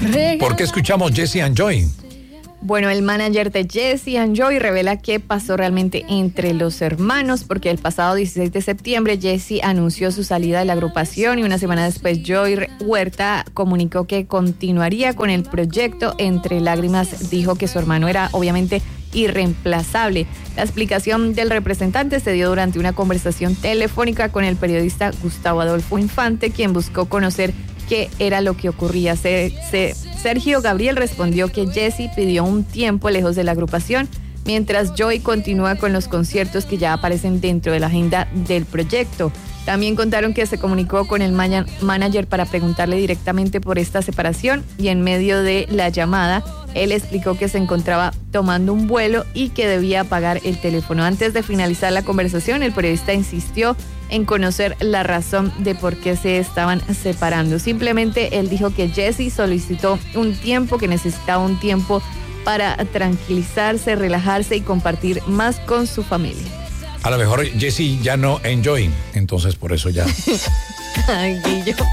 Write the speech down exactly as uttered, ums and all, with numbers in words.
¿Por qué escuchamos Jesse and Joy? Bueno, el manager de Jesse and Joy revela qué pasó realmente entre los hermanos, porque el pasado dieciséis de septiembre Jesse anunció su salida de la agrupación y una semana después Joy Huerta comunicó que continuaría con el proyecto. Entre lágrimas dijo que su hermano era obviamente irreemplazable. La explicación del representante se dio durante una conversación telefónica con el periodista Gustavo Adolfo Infante, quien buscó conocer qué era lo que ocurría. Se, se, Sergio Gabriel respondió que Jesse pidió un tiempo lejos de la agrupación, mientras Joy continúa con los conciertos que ya aparecen dentro de la agenda del proyecto. También contaron que se comunicó con el manager para preguntarle directamente por esta separación y en medio de la llamada, él explicó que se encontraba tomando un vuelo y que debía apagar el teléfono. Antes de finalizar la conversación, el periodista insistió en conocer la razón de por qué se estaban separando. Simplemente él dijo que Jesse solicitó un tiempo, que necesitaba un tiempo para tranquilizarse, relajarse y compartir más con su familia. A lo mejor Jesse ya no enjoy, entonces por eso ya. Ay, Guillo.